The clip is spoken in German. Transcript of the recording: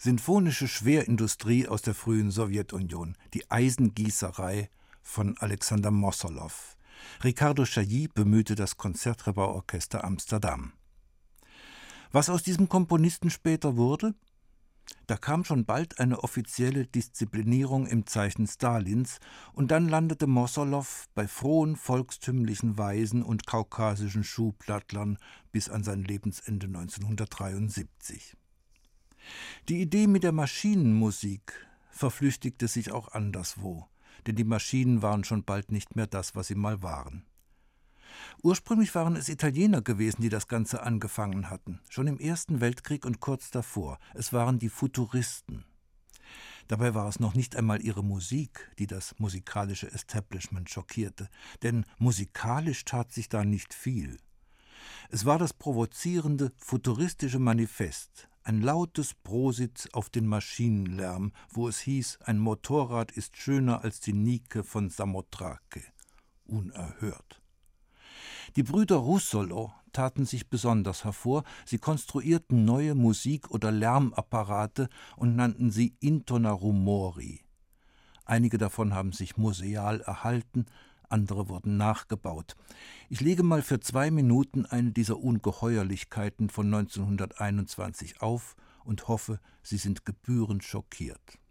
Sinfonische Schwerindustrie aus der frühen Sowjetunion, die Eisengießerei von Alexander Mossolow. Ricardo Chailly bemühte das Concertgebouworchester Amsterdam. Was aus diesem Komponisten später wurde? Da kam schon bald eine offizielle Disziplinierung im Zeichen Stalins und dann landete Mossolow bei frohen volkstümlichen Weisen und kaukasischen Schuhplattlern bis an sein Lebensende 1973. Die Idee mit der Maschinenmusik verflüchtigte sich auch anderswo, denn die Maschinen waren schon bald nicht mehr das, was sie mal waren. Ursprünglich waren es Italiener gewesen, die das Ganze angefangen hatten, schon im Ersten Weltkrieg und kurz davor. Es waren die Futuristen. Dabei war es noch nicht einmal ihre Musik, die das musikalische Establishment schockierte, denn musikalisch tat sich da nicht viel. Es war das provozierende, futuristische Manifest, ein lautes Prosit auf den Maschinenlärm, wo es hieß, ein Motorrad ist schöner als die Nike von Samothrake. Unerhört. Die Brüder Russolo taten sich besonders hervor, sie konstruierten neue Musik- oder Lärmapparate und nannten sie Intonarumori. Einige davon haben sich museal erhalten, andere wurden nachgebaut. Ich lege mal für 2 Minuten eine dieser Ungeheuerlichkeiten von 1921 auf und hoffe, Sie sind gebührend schockiert.